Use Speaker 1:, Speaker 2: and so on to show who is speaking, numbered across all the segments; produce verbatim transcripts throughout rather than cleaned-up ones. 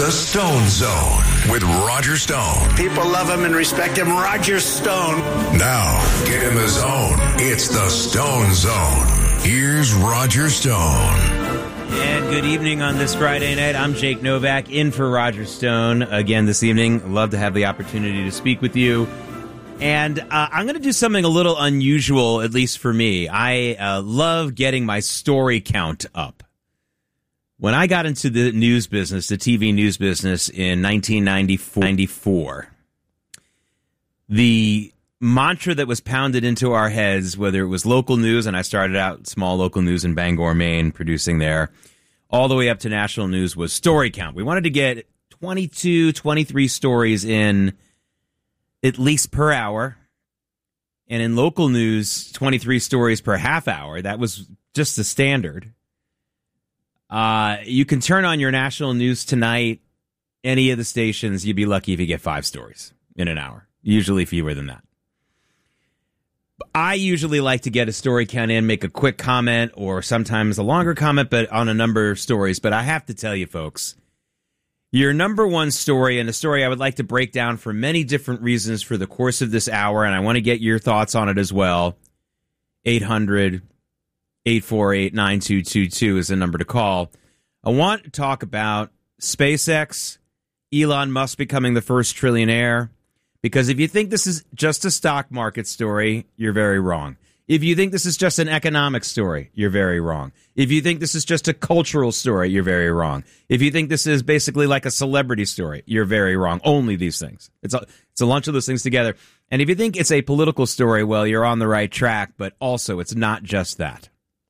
Speaker 1: The Stone Zone with Roger Stone.
Speaker 2: People love him and respect him. Roger Stone.
Speaker 1: Now, get in the zone. It's the Stone Zone. Here's Roger Stone.
Speaker 3: And good evening on this Friday night. I'm Jake Novak, in for Roger Stone again this evening. Love to have the opportunity to speak with you. And uh, I'm going to do something a little unusual, at least for me. I uh, love getting my story count up. When I got into the news business, the T V news business in nineteen ninety-four, the mantra that was pounded into our heads, whether it was local news, and I started out small local news in Bangor, Maine, producing there, all the way up to national news, was story count. We wanted to get twenty-two, twenty-three stories in at least per hour. And in local news, twenty-three stories per half hour. That was just the standard. Uh, you can turn on your national news tonight, any of the stations, you'd be lucky if you get five stories in an hour. Usually fewer than that. I usually like to get a story count in, make a quick comment, or sometimes a longer comment, but on a number of stories. But I have to tell you, folks, your number one story, and a story I would like to break down for many different reasons for the course of this hour, and I want to get your thoughts on it as well. eight hundred, eight four eight, nine two two two is the number to call. I want to talk about SpaceX, Elon Musk becoming the first trillionaire, because if you think this is just a stock market story, you're very wrong. If you think this is just an economic story, you're very wrong. If you think this is just a cultural story, you're very wrong. If you think this is basically like a celebrity story, you're very wrong. Only these things. It's a, it's a bunch of those things together. And if you think it's a political story, well, you're on the right track, but also it's not just that.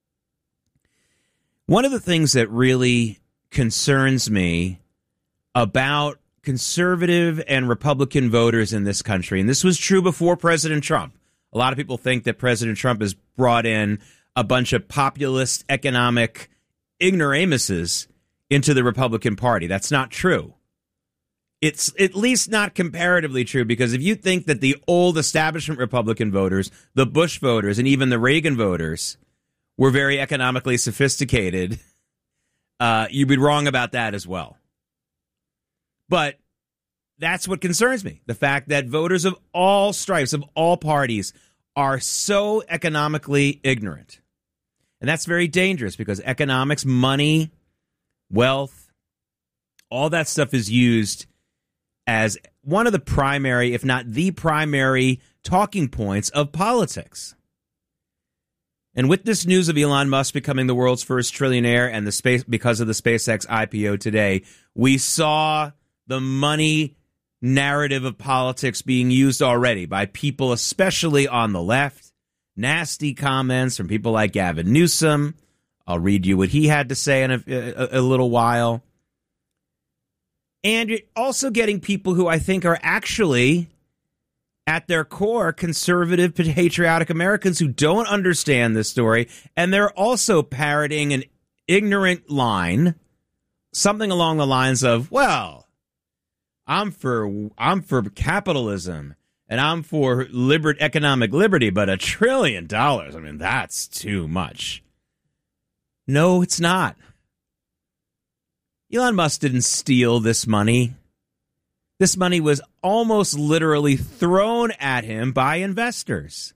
Speaker 3: One of the things that really concerns me about conservative and Republican voters in this country, and this was true before President Trump. A lot of people think that President Trump has brought in a bunch of populist economic ignoramuses into the Republican Party. That's not true. It's at least not comparatively true, because if you think that the old establishment Republican voters, the Bush voters, and even the Reagan voters were very economically sophisticated, uh, you'd be wrong about that as well. But that's what concerns me. The fact that voters of all stripes, of all parties, are so economically ignorant. And that's very dangerous, because economics, money, wealth, all that stuff is used as one of the primary, if not the primary, talking points of politics. And with this news of Elon Musk becoming the world's first trillionaire and the space because of the SpaceX I P O today, we saw the money narrative of politics being used already by people, especially on the left. Nasty comments from people like Gavin Newsom. I'll read you what he had to say in a, a, a little while. And you're also getting people who I think are actually, at their core, conservative, patriotic Americans who don't understand this story. And they're also parroting an ignorant line, something along the lines of, well, I'm for I'm for capitalism, and I'm for liber- economic liberty, but a trillion dollars, I mean, that's too much. No, it's not. Elon Musk didn't steal this money. This money was almost literally thrown at him by investors.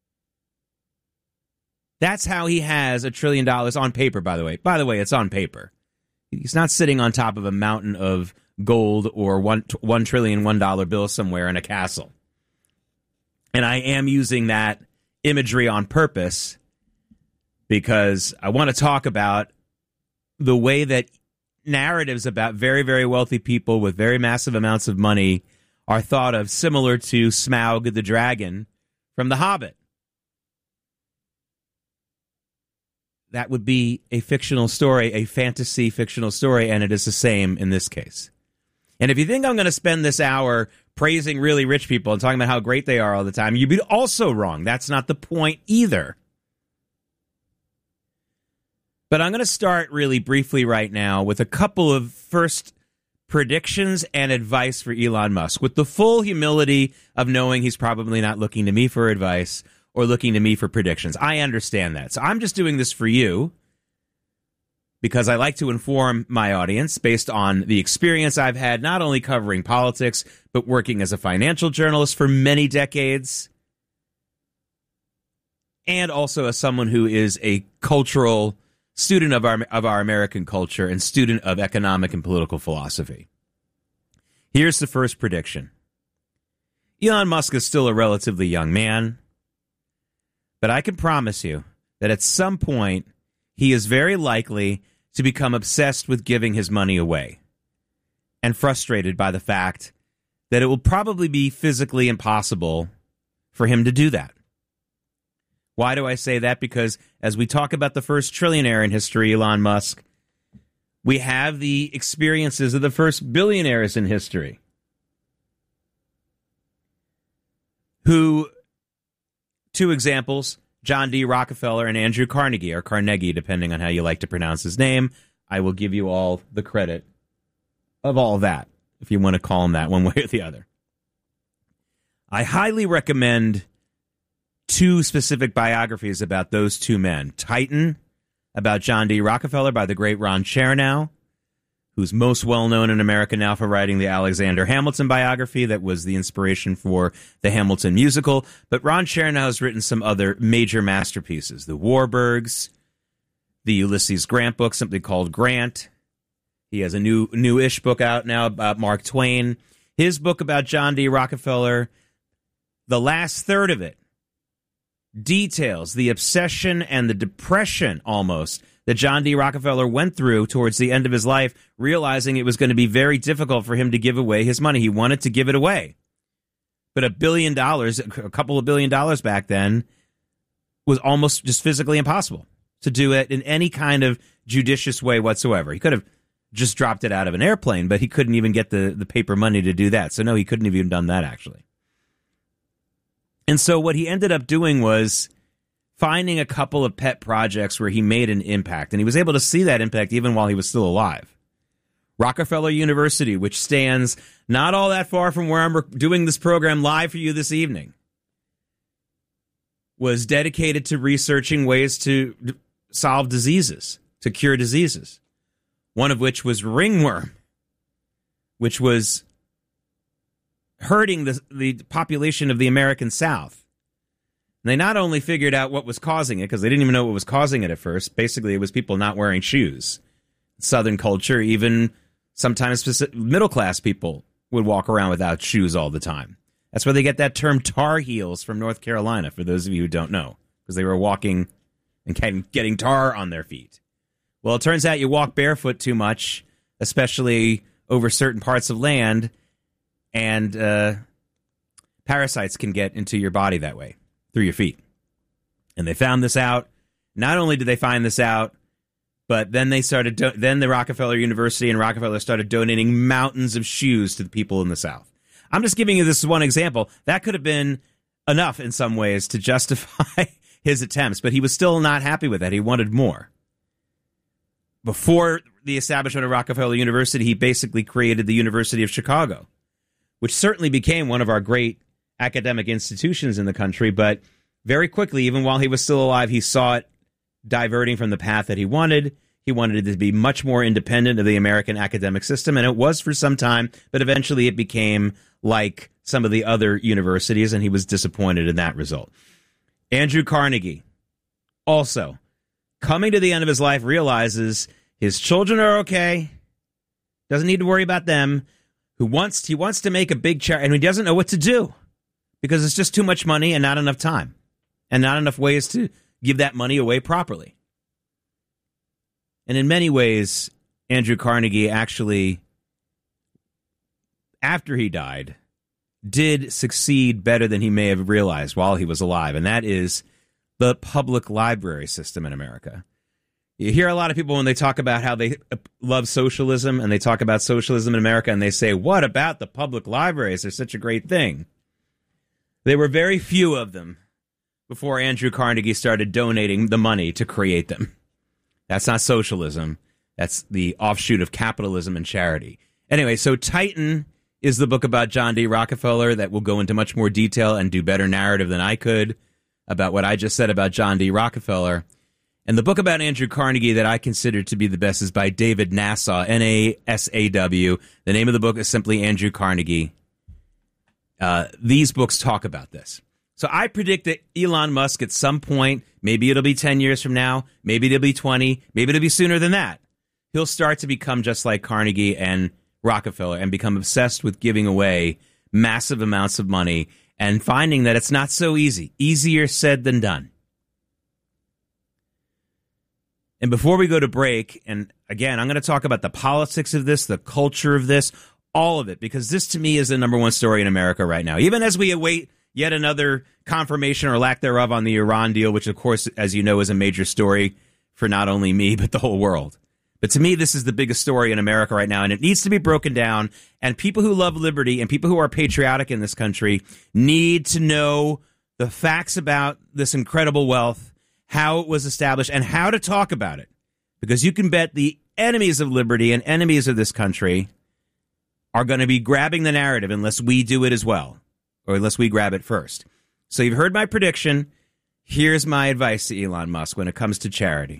Speaker 3: That's how he has a trillion dollars on paper, by the way. By the way, it's on paper. He's not sitting on top of a mountain of gold or one one trillion one dollar bill somewhere in a castle. And I am using that imagery on purpose because I want to talk about the way that narratives about very, very wealthy people with very massive amounts of money are thought of, similar to Smaug the dragon from The Hobbit. That would be a fictional story, a fantasy fictional story, and it is the same in this case. And if you think I'm going to spend this hour praising really rich people and talking about how great they are all the time, you'd be also wrong. That's not the point either. But I'm going to start really briefly right now with a couple of first predictions and advice for Elon Musk, with the full humility of knowing he's probably not looking to me for advice or looking to me for predictions. I understand that. So I'm just doing this for you because I like to inform my audience based on the experience I've had not only covering politics, but working as a financial journalist for many decades, and also as someone who is a cultural student of our of our American culture and student of economic and political philosophy. Here's the first prediction. Elon Musk is still a relatively young man, but I can promise you that at some point he is very likely to become obsessed with giving his money away and frustrated by the fact that it will probably be physically impossible for him to do that. Why do I say that? Because as we talk about the first trillionaire in history, Elon Musk, we have the experiences of the first billionaires in history who, two examples, John D. Rockefeller and Andrew Carnegie, or Carnegie, depending on how you like to pronounce his name. I will give you all the credit of all that, if you want to call him that one way or the other. I highly recommend two specific biographies about those two men. Titan, about John D. Rockefeller by the great Ron Chernow, who's most well-known in America now for writing the Alexander Hamilton biography that was the inspiration for the Hamilton musical. But Ron Chernow has written some other major masterpieces. The Warburgs, the Ulysses Grant book, simply called Grant. He has a new new-ish book out now about Mark Twain. His book about John D. Rockefeller, the last third of it, details the obsession and the depression almost that John D. Rockefeller went through towards the end of his life, realizing it was going to be very difficult for him to give away his money. He wanted to give it away. But a billion dollars, a couple of billion dollars back then, was almost just physically impossible to do it in any kind of judicious way whatsoever. He could have just dropped it out of an airplane, but he couldn't even get the, the paper money to do that. So no, he couldn't have even done that, actually. And so what he ended up doing was finding a couple of pet projects where he made an impact. And he was able to see that impact even while he was still alive. Rockefeller University, which stands not all that far from where I'm doing this program live for you this evening, was dedicated to researching ways to solve diseases, to cure diseases. One of which was ringworm, which was hurting the, the population of the American South. And they not only figured out what was causing it, because they didn't even know what was causing it at first. Basically, it was people not wearing shoes. Southern culture, even sometimes middle-class people would walk around without shoes all the time. That's where they get that term Tar Heels from North Carolina, for those of you who don't know, because they were walking and getting tar on their feet. Well, it turns out you walk barefoot too much, especially over certain parts of land, and uh, parasites can get into your body that way, through your feet. And they found this out. Not only did they find this out, but then they started. Do- then the Rockefeller University and Rockefeller started donating mountains of shoes to the people in the South. I'm just giving you this one example. That could have been enough in some ways to justify his attempts, but he was still not happy with that. He wanted more. Before the establishment of Rockefeller University, he basically created the University of Chicago, which certainly became one of our great academic institutions in the country. But very quickly, even while he was still alive, he saw it diverting from the path that he wanted. He wanted it to be much more independent of the American academic system, and it was for some time, but eventually it became like some of the other universities, and he was disappointed in that result. Andrew Carnegie, also, coming to the end of his life, realizes his children are okay, doesn't need to worry about them, who wants he wants to make a big charity, and he doesn't know what to do because it's just too much money and not enough time and not enough ways to give that money away properly. And in many ways, Andrew Carnegie actually, after he died, did succeed better than he may have realized while he was alive, and that is the public library system in America. You hear a lot of people when they talk about how they love socialism, and they talk about socialism in America, and they say, what about the public libraries? They're such a great thing. There were very few of them before Andrew Carnegie started donating the money to create them. That's not socialism. That's the offshoot of capitalism and charity. Anyway, so Titan is the book about John D. Rockefeller that will go into much more detail and do better narrative than I could about what I just said about John D. Rockefeller. And the book about Andrew Carnegie that I consider to be the best is by David Nasaw, N A S A W. The name of the book is simply Andrew Carnegie. Uh, these books talk about this. So I predict that Elon Musk at some point, maybe it'll be ten years from now, maybe it'll be twenty, maybe it'll be sooner than that, he'll start to become just like Carnegie and Rockefeller and become obsessed with giving away massive amounts of money and finding that it's not so easy. Easier said than done. And before we go to break, and again, I'm going to talk about the politics of this, the culture of this, all of it, because this to me is the number one story in America right now. Even as we await yet another confirmation or lack thereof on the Iran deal, which of course, as you know, is a major story for not only me, but the whole world. But to me, this is the biggest story in America right now, and it needs to be broken down. And people who love liberty and people who are patriotic in this country need to know the facts about this incredible wealth, how it was established, and how to talk about it. Because you can bet the enemies of liberty and enemies of this country are going to be grabbing the narrative unless we do it as well, or unless we grab it first. So you've heard my prediction. Here's my advice to Elon Musk when it comes to charity.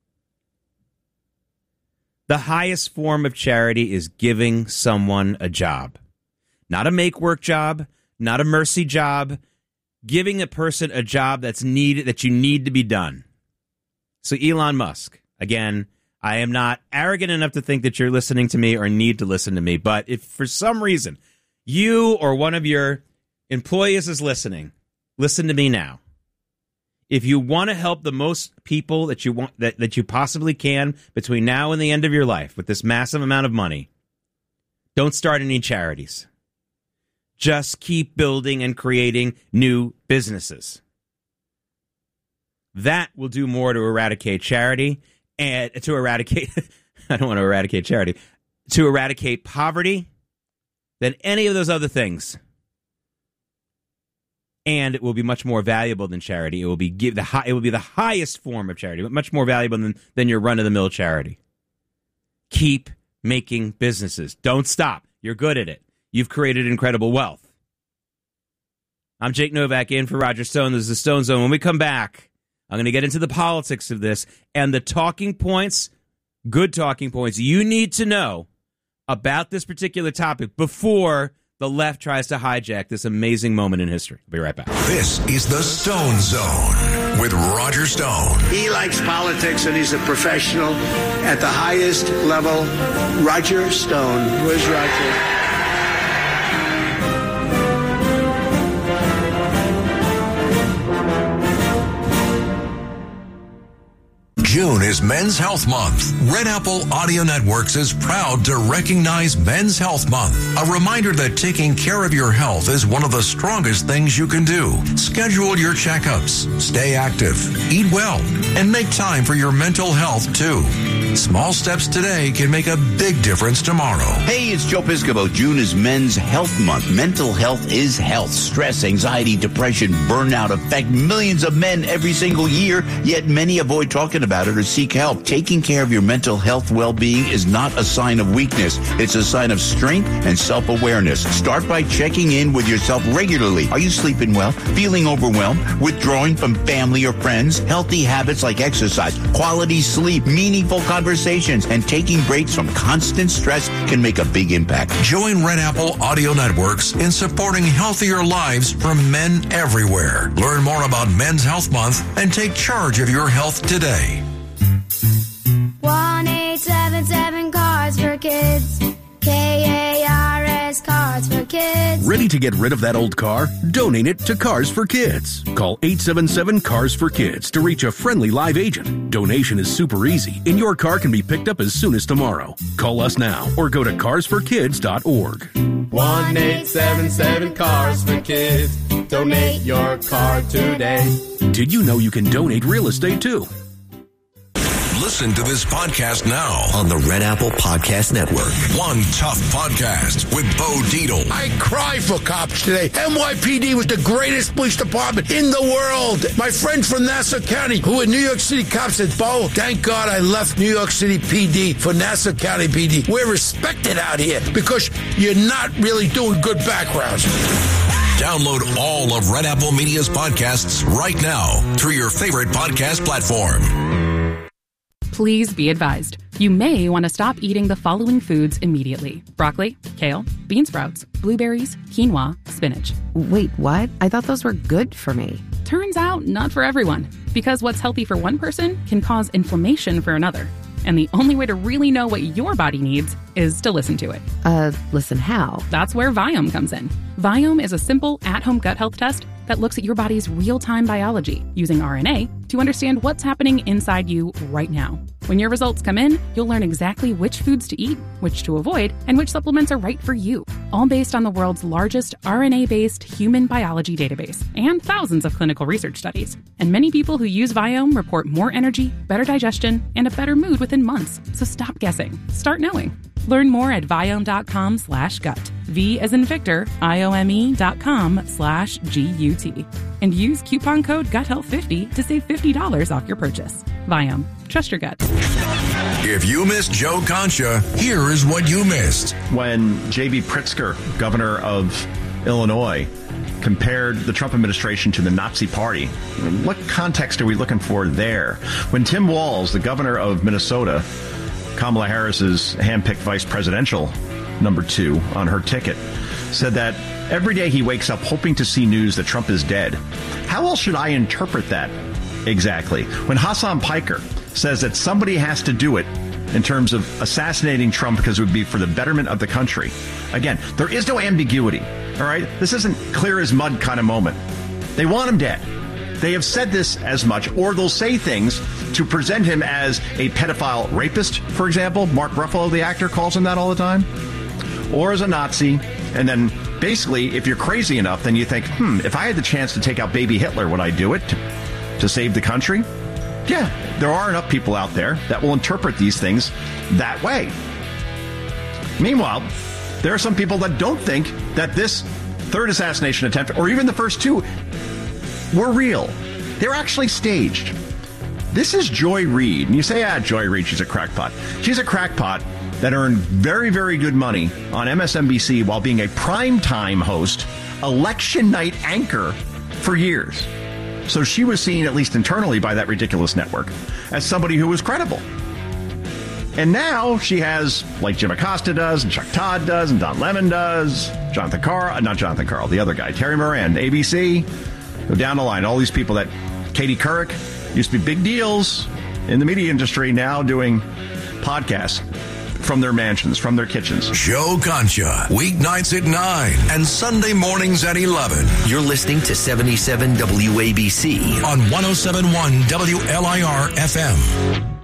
Speaker 3: The highest form of charity is giving someone a job. Not a make-work job, not a mercy job, giving a person a job that's needed, that you need to be done. So Elon Musk, again, I am not arrogant enough to think that you're listening to me or need to listen to me, but if for some reason you or one of your employees is listening, listen to me now. If you want to help the most people that you want, that, that you possibly can between now and the end of your life with this massive amount of money, don't start any charities. Just keep building and creating new businesses. That will do more to eradicate charity and to eradicate, I don't want to eradicate charity, to eradicate poverty than any of those other things. And it will be much more valuable than charity. It will be give the high, it will be the highest form of charity, but much more valuable than, than your run-of-the-mill charity. Keep making businesses. Don't stop. You're good at it. You've created incredible wealth. I'm Jake Novak in for Roger Stone. This is the Stone Zone. When we come back, I'm going to get into the politics of this and the talking points, good talking points you need to know about this particular topic before the left tries to hijack this amazing moment in history. I'll be right back.
Speaker 1: This is the Stone Zone with Roger Stone.
Speaker 2: He likes politics and he's a professional at the highest level. Roger Stone. Where's Roger?
Speaker 1: June is Men's Health Month. Red Apple Audio Networks is proud to recognize Men's Health Month. A reminder that taking care of your health is one of the strongest things you can do. Schedule your checkups, stay active, eat well, and make time for your mental health too. Small steps today can make a big difference tomorrow.
Speaker 4: Hey, it's Joe Piscopo. June is Men's Health Month. Mental health is health. Stress, anxiety, depression, burnout affect millions of men every single year, yet many avoid talking about it or seek help. Taking care of your mental health well-being is not a sign of weakness. It's a sign of strength and self-awareness. Start by checking in with yourself regularly. Are you sleeping well? Feeling overwhelmed? Withdrawing from family or friends? Healthy habits like exercise, quality sleep, meaningful conversations, and taking breaks from constant stress can make a big impact.
Speaker 1: Join Red Apple Audio Networks in supporting healthier lives for men everywhere. Learn more about Men's Health Month and take charge of your health today.
Speaker 5: one eight seven seven Cars for Kids. K A R S Cars for Kids.
Speaker 6: Ready to get rid of that old car? Donate it to Cars for Kids. Call eight seven seven Cars for Kids to reach a friendly live agent. Donation is super easy, and your car can be picked up as soon as tomorrow. Call us now or go to cars for kids dot org.
Speaker 7: one eight seven seven Cars for Kids. Donate your car today.
Speaker 6: Did you know you can donate real estate too?
Speaker 1: Listen to this podcast now
Speaker 8: on the Red Apple Podcast Network.
Speaker 1: One Tough Podcast with Bo Dietl.
Speaker 9: I cry for cops today. N Y P D was the greatest police department in the world. My friend from Nassau County, who in New York City cops said, Bo, thank God I left New York City P D for Nassau County P D. We're respected out here because you're not really doing good backgrounds.
Speaker 1: Download all of Red Apple Media's podcasts right now through your favorite podcast platform.
Speaker 10: Please be advised. You may want to stop eating the following foods immediately. Broccoli, kale, bean sprouts, blueberries, quinoa, spinach.
Speaker 11: Wait, what? I thought those were good for me.
Speaker 10: Turns out, not for everyone. Because what's healthy for one person can cause inflammation for another. And the only way to really know what your body needs is to listen to it.
Speaker 11: Uh, listen how?
Speaker 10: That's where Viome comes in. Viome is a simple, at-home gut health test that looks at your body's real-time biology using R N A to understand what's happening inside you right now. When your results come in, you'll learn exactly which foods to eat, which to avoid, and which supplements are right for you, all based on the world's largest R N A-based human biology database and thousands of clinical research studies. And many people who use Viome report more energy, better digestion, and a better mood within months. So stop guessing. Start knowing. Learn more at Viome.com slash gut. V as in Victor, I-O-M-E dot com slash G-U-T. And use coupon code gut health fifty to save fifty dollars off your purchase. Viome. Trust your gut.
Speaker 1: If you missed Joe Concha, here is what you missed.
Speaker 12: When J B. Pritzker, governor of Illinois, compared the Trump administration to the Nazi Party, what context are we looking for there? When Tim Walz, the governor of Minnesota, Kamala Harris's handpicked vice presidential number two on her ticket, said that every day he wakes up hoping to see news that Trump is dead. How else should I interpret that exactly? When Hassan Piker says that somebody has to do it in terms of assassinating Trump because it would be for the betterment of the country. Again, there is no ambiguity, all right? This isn't clear as mud kind of moment. They want him dead. They have said this as much, or they'll say things to present him as a pedophile rapist, for example. Mark Ruffalo, the actor, calls him that all the time. Or as a Nazi. And then basically, if you're crazy enough, then you think, hmm, if I had the chance to take out baby Hitler, would I do it to, to save the country? Yeah, there are enough people out there that will interpret these things that way. Meanwhile, there are some people that don't think that this third assassination attempt, or even the first two, were real. They're actually staged. This is Joy Reid. And you say, ah, Joy Reid, she's a crackpot. She's a crackpot that earned very, very good money on M S N B C while being a primetime host, election night anchor for years. So she was seen, at least internally by that ridiculous network, as somebody who was credible. And now she has, like Jim Acosta does, and Chuck Todd does, and Don Lemon does, Jonathan Carl, not Jonathan Carl, the other guy, Terry Moran, A B C, go down the line, all these people that Katie Couric used to be big deals in the media industry, now doing podcasts from their mansions, from their kitchens.
Speaker 1: Joe Concha, weeknights at nine and Sunday mornings at eleven.
Speaker 8: You're listening to seventy-seven W A B C
Speaker 1: on one oh seven point one W L I R F M.